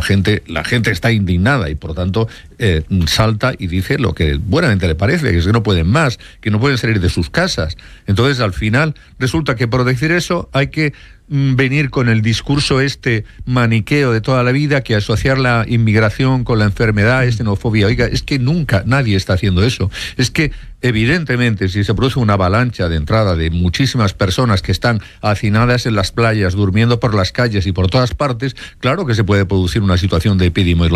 gente está indignada y por tanto salta y dice lo que buenamente le parece, que es que no pueden más, que no pueden salir de sus casas. Entonces al final resulta que por decir eso hay que venir con el discurso maniqueo de toda la vida, que asociar la inmigración con la enfermedad es xenofobia. Oiga, es que nunca nadie está haciendo eso. Es que evidentemente si se produce una avalancha de entrada de muchísimas personas que están hacinadas en las playas, durmiendo por las calles y por todas partes, claro que se puede producir una situación de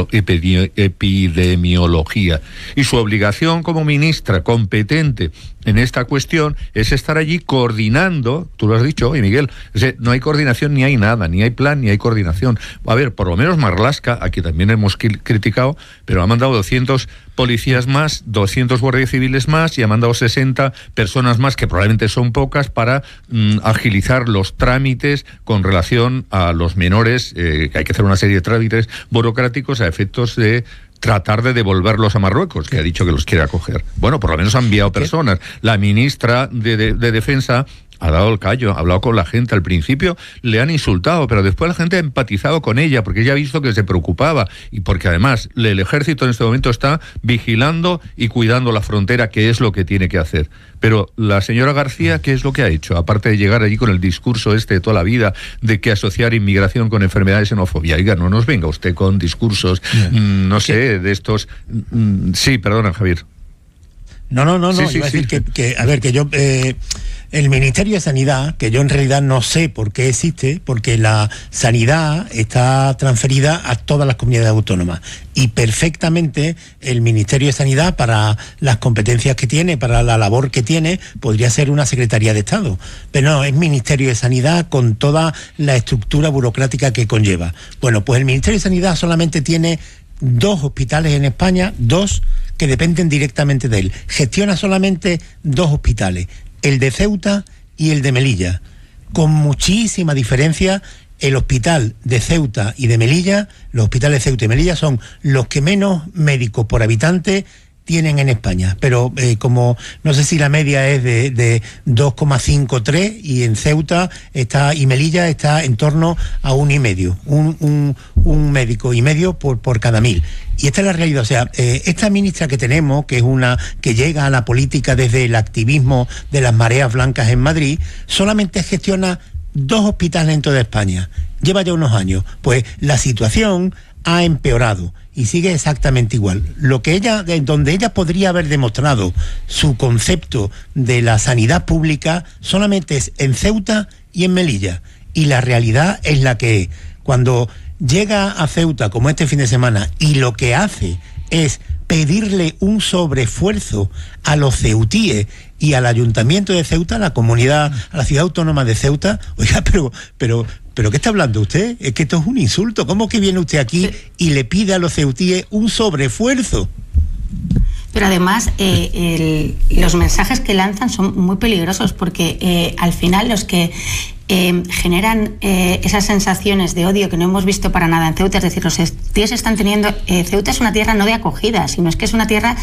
epidemiología. Y su obligación como ministra competente en esta cuestión es estar allí coordinando, tú lo has dicho hoy, Miguel, no hay coordinación ni hay nada, ni hay plan ni hay coordinación. A ver, por lo menos Marlaska, aquí también hemos criticado, pero ha mandado 200 policías más, 200 guardias civiles más y ha mandado 60 personas más, que probablemente son pocas, para agilizar los trámites con relación a los menores, que hay que hacer una serie de trámites burocráticos a efectos de tratar de devolverlos a Marruecos, que ha dicho que los quiere acoger. Bueno, por lo menos ha enviado personas. La ministra de Defensa ha dado el callo, ha hablado con la gente. Al principio le han insultado, pero después la gente ha empatizado con ella, porque ella ha visto que se preocupaba, y porque además el ejército en este momento está vigilando y cuidando la frontera, que es lo que tiene que hacer. Pero la señora García, ¿qué es lo que ha hecho? Aparte de llegar allí con el discurso de toda la vida, de que asociar inmigración con enfermedades xenofobia. Oiga, no nos venga usted con discursos, no sé, de estos... Sí, perdona, Javier. No, sí, iba a decir que yo... el Ministerio de Sanidad, que yo en realidad no sé por qué existe, porque la sanidad está transferida a todas las comunidades autónomas y perfectamente el Ministerio de Sanidad, para las competencias que tiene, para la labor que tiene, podría ser una Secretaría de Estado, pero no, es Ministerio de Sanidad con toda la estructura burocrática que conlleva. Bueno, pues el Ministerio de Sanidad solamente tiene 2 hospitales en España, 2 que dependen directamente de él. Gestiona solamente 2 hospitales, el de Ceuta y el de Melilla. Con muchísima diferencia, el hospital de Ceuta y de Melilla, los hospitales de Ceuta y Melilla son los que menos médicos por habitante tienen en España, pero como no sé si la media es de 2,53 y en Ceuta y Melilla está en torno a 1,5, un médico y medio por cada 1000. Y esta es la realidad. O sea, esta ministra que tenemos, que es una que llega a la política desde el activismo de las mareas blancas en Madrid, solamente gestiona 2 hospitales en toda España. Lleva ya unos años. Pues la situación ha empeorado y sigue exactamente igual. Donde ella podría haber demostrado su concepto de la sanidad pública solamente es en Ceuta y en Melilla. Y la realidad es la que es. Cuando llega a Ceuta, como este fin de semana, y lo que hace es pedirle un sobreesfuerzo a los ceutíes y al Ayuntamiento de Ceuta, a la comunidad, a la ciudad autónoma de Ceuta, oiga, pero ¿qué está hablando usted? Es que esto es un insulto. ¿Cómo que viene usted aquí y le pide a los ceutíes un sobreesfuerzo? Pero además los mensajes que lanzan son muy peligrosos, porque al final los que generan esas sensaciones de odio que no hemos visto para nada en Ceuta, es decir, los tíos están teniendo... Ceuta es una tierra no de acogida, sino es que es una tierra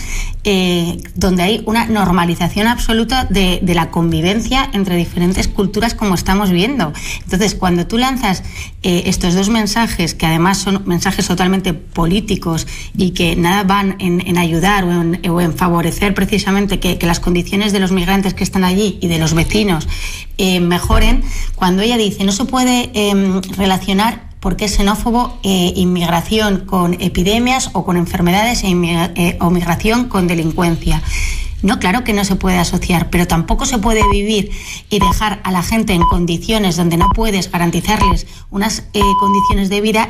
donde hay una normalización absoluta de la convivencia entre diferentes culturas, como estamos viendo. Entonces, cuando tú lanzas estos 2 mensajes, que además son mensajes totalmente políticos y que nada van en ayudar o en favorecer precisamente que las condiciones de los migrantes que están allí y de los vecinos mejoren, cuando ella dice no se puede relacionar porque es xenófobo inmigración con epidemias o con enfermedades o migración con delincuencia. No, claro que no se puede asociar, pero tampoco se puede vivir y dejar a la gente en condiciones donde no puedes garantizarles unas condiciones de vida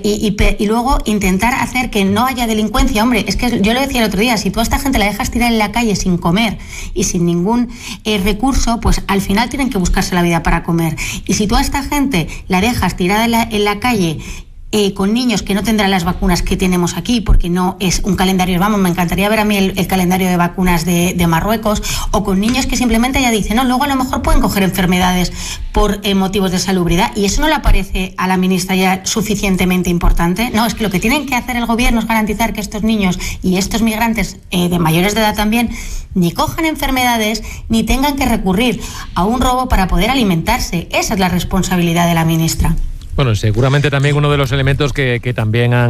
y luego intentar hacer que no haya delincuencia. Hombre, es que yo lo decía el otro día, si tú a esta gente la dejas tirar en la calle sin comer y sin ningún recurso, pues al final tienen que buscarse la vida para comer. Y si tú a esta gente la dejas tirada en la calle con niños que no tendrán las vacunas que tenemos aquí, porque no es un calendario, vamos, me encantaría ver a mí el calendario de vacunas de Marruecos, o con niños que simplemente ya dicen, no, luego a lo mejor pueden coger enfermedades por motivos de salubridad, y eso no le parece a la ministra ya suficientemente importante. No, es que lo que tienen que hacer el gobierno es garantizar que estos niños y estos migrantes de mayores de edad también ni cojan enfermedades ni tengan que recurrir a un robo para poder alimentarse. Esa es la responsabilidad de la ministra. Bueno, seguramente también uno de los elementos que también han